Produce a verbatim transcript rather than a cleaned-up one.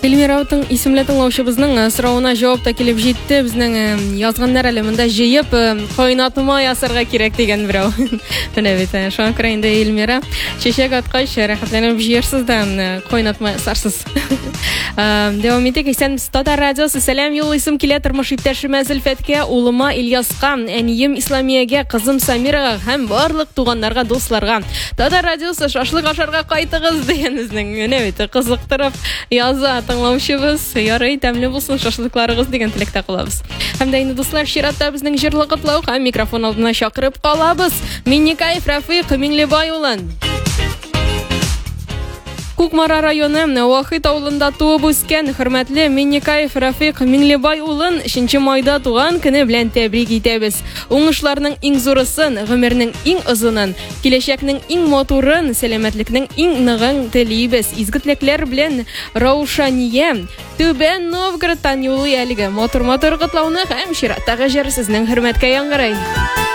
Эльмираутың исемле тыңлаучыбызның сорауына җавап та килеп җитте. Безнең язганнар әле монда җыеп кайнатма ясарга кирәк дигән берәү. Менә бит, шуңа күрә инде Эльмира чәчәк аткач рәхәтләнеп җыярсыз да кайнатма ясарсыз. Дәвам итик. Исән Татар радиосы сәлам юлыйсым килә тормыш иптәшемә Зөлфәткә, улыма Ильяска, әнием Исламиягә, кызым Самирага һәм барлык туганнарга, дусларга. Татар радиосы шашлык ашарга кайтыгыз дигәнезнең. Менә бит кызыктырып яза тыңлаучыбыз. Ярый, тәмле булсын шашлыкларыгыз дигән теләктә калабыз. Һәм дә инде дуслар, чиратта безнең җырлы котлау һәм микрофон алдына чакырып калабыз. Минникаев Рафыйк Миңлебай улын. Кукмара районы Вахит авылында туып үскән хөрмәтле Минникаев Рафыйк Миңлебай улын өченче майда туган көне белән тәбрик итәбез. Уңышларның иң зурысын, гомернең иң озынын, киләчәкнең иң матурын, сәламәтлекнең иң ныгын телибез. Изге телекләр белән Раушания Түбән Новгородтан юлый әлеге матур-матур котлауны һәм чираттагы җыр сезнең хөрмәткә яңгырый.